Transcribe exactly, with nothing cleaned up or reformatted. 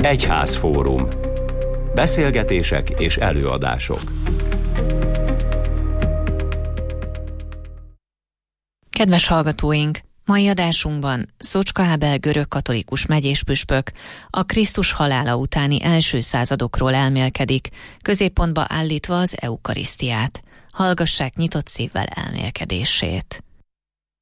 Egyházfórum. Beszélgetések és előadások. Kedves hallgatóink! Mai adásunkban Szocska Ábel görögkatolikus megyéspüspök a Krisztus halála utáni első századokról elmélkedik, középpontba állítva az eukarisztiát. Hallgassák nyitott szívvel elmélkedését.